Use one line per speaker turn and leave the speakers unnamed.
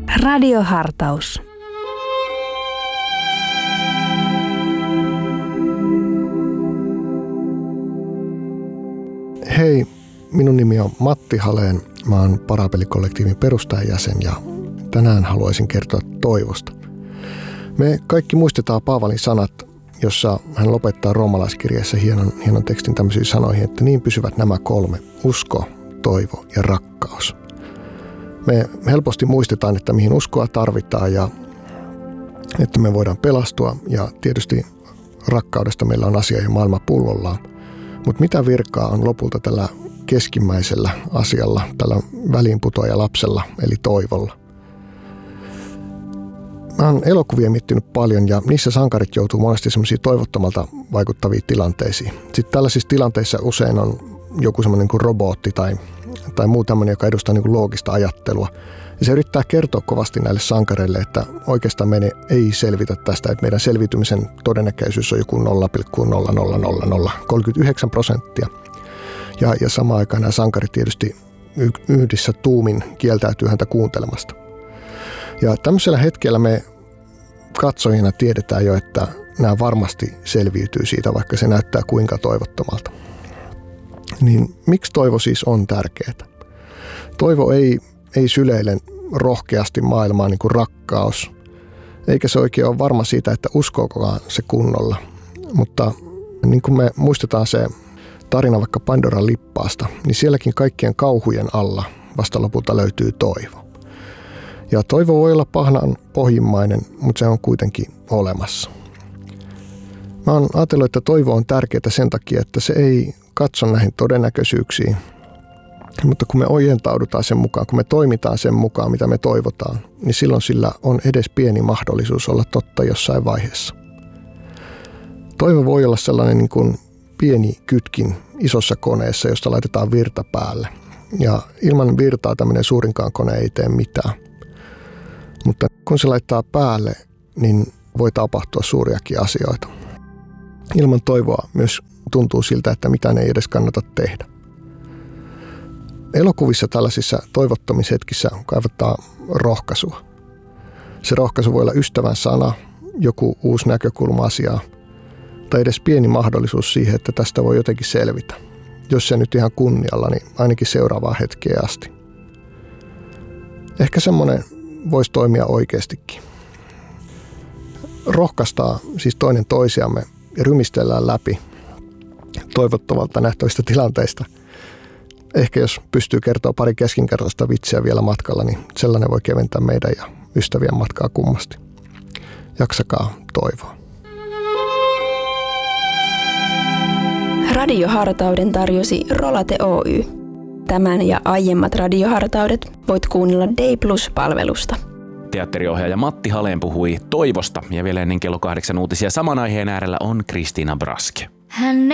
Radiohartaus.
Hei, minun nimi on Matti Haleen. Mä oon Parapelikollektiivin perustajajäsen ja tänään haluaisin kertoa toivosta. Me kaikki muistetaan Paavalin sanat, jossa hän lopettaa roomalaiskirjeessä hienon tekstin tämmöisiin sanoihin, että niin pysyvät nämä kolme: usko, toivo ja rakkaus. Me helposti muistetaan, että mihin uskoa tarvitaan ja että me voidaan pelastua, ja tietysti rakkaudesta meillä on asia ja maailma pullollaan. Mutta mitä virkaa on lopulta tällä keskimmäisellä asialla, tällä väliinputoajalapsella eli toivolla? Mä oon elokuvia miettinyt paljon ja niissä sankarit joutuu monesti semmoisiin toivottomalta vaikuttaviin tilanteisiin. Sitten tällaisissa tilanteissa usein on joku semmoinen kuin robotti tai muu tämmöinen, joka edustaa niin kuin loogista ajattelua. Ja se yrittää kertoa kovasti näille sankareille, että oikeastaan me ei selvitä tästä, että meidän selviytymisen todennäköisyys on joku 0,00039%. Ja samaan aikaan nämä sankarit tietysti yhdessä tuumin kieltäytyy häntä kuuntelemasta. Ja tämmöisellä hetkellä me katsojina tiedetään jo, että nämä varmasti selviytyy siitä, vaikka se näyttää kuinka toivottomalta. Niin miksi toivo siis on tärkeää? Toivo ei syleile rohkeasti maailmaa niin kuin rakkaus, eikä se oikein ole varma siitä, että uskookokaan se kunnolla. Mutta niin kuin me muistetaan se tarina vaikka Pandoran lippaasta, niin sielläkin kaikkien kauhujen alla vasta lopulta löytyy toivo. Ja toivo voi olla pahnan pohjimmainen, mutta se on kuitenkin olemassa. Mä oon ajatellut, että toivo on tärkeää sen takia, että se ei katso näihin todennäköisyyksiin. Mutta kun me ojentaudutaan sen mukaan, kun me toimitaan sen mukaan, mitä me toivotaan, niin silloin sillä on edes pieni mahdollisuus olla totta jossain vaiheessa. Toivo voi olla sellainen niin kuin pieni kytkin isossa koneessa, josta laitetaan virta päälle. Ja ilman virtaa tämmöinen suurinkaan kone ei tee mitään. Mutta kun se laittaa päälle, niin voi tapahtua suuriakin asioita. Ilman toivoa myös tuntuu siltä, että mitään ei edes kannata tehdä. Elokuvissa tällaisissa toivottomishetkissä kaivataan rohkaisua. Se rohkaisu voi olla ystävän sana, joku uusi näkökulma asiaa, tai edes pieni mahdollisuus siihen, että tästä voi jotenkin selvitä. Jos se nyt ihan kunnialla, niin ainakin seuraavaan hetkeen asti. Ehkä semmoinen voisi toimia oikeastikin. Rohkaistaan siis toinen toisiamme ja rymistellään läpi toivottavalta nähtävistä tilanteista. Ehkä jos pystyy kertoa pari keskinkertaista vitsiä vielä matkalla, niin sellainen voi keventää meidän ja ystävien matkaa kummasti. Jaksakaa toivoa.
Radiohartauden tarjosi Rolate Oy. Tämän ja aiemmat radiohartaudet voit kuunnella Day Plus-palvelusta.
Teatteriohjaaja Matti Haleen puhui toivosta ja vielä ennen kello 8 uutisia saman aiheen äärellä on Kristiina Braske.